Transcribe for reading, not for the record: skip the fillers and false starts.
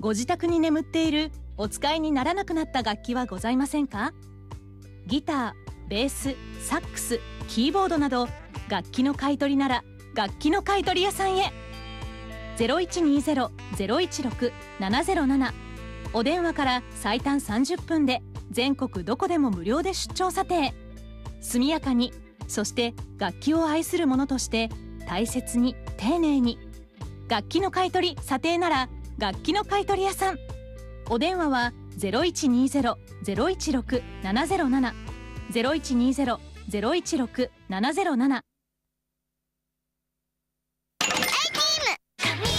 ご自宅に眠っているお使いにならなくなった楽器はございませんか？ギター、ベース、サックス、キーボードなど楽器の買い取りなら楽器の買い取り屋さんへ。0120-016-707、お電話から最短30分で全国どこでも無料で出張査定。速やかに、そして楽器を愛する者として大切に丁寧に。楽器の買い取り査定なら楽器の買い取り屋さん。お電話は0120-016-707、0120-016-707。